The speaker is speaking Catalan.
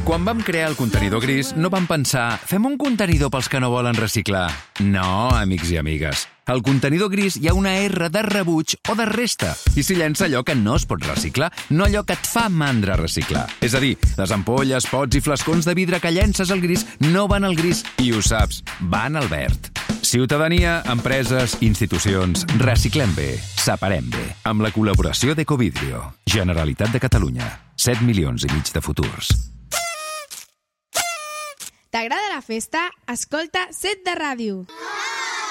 Quan vam crear el contenidor gris, no vam pensar fem un contenidor pels que no volen reciclar. No, amics i amigues. Al contenidor gris hi ha una R de rebuig o de resta i s'hi llença allò que no es pot reciclar, no allò que et fa mandra reciclar. És a dir, les ampolles, pots i flascons de vidre que llences al gris no van al gris i ho saps, van al verd. Ciutadania, empreses, institucions, reciclem bé, separem bé. Amb la col·laboració d'Ecovidrio, Generalitat de Catalunya, 7,5 milions de futurs. T'agrada la festa? Escolta Set de Ràdio.